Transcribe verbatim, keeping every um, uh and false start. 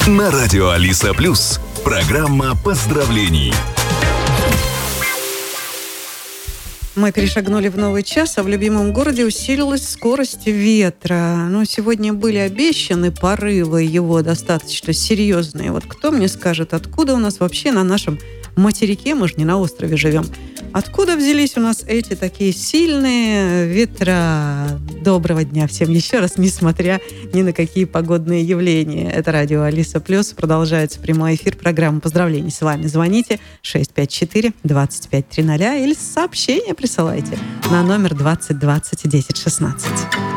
На радио Алиса Плюс. Программа поздравлений. Мы перешагнули в новый час, а в любимом городе усилилась скорость ветра. Но сегодня были обещаны порывы его достаточно серьезные. Вот кто мне скажет, откуда у нас вообще на нашем материке, мы же не на острове живем, откуда взялись у нас эти такие сильные ветра? Доброго дня всем еще раз, несмотря ни на какие погодные явления. Это радио Алиса Плюс. Продолжается прямой эфир программы поздравлений. С вами звоните шесть пять четыре двадцать пять триста или сообщение присылайте на номер двадцать двадцать десять шестнадцать.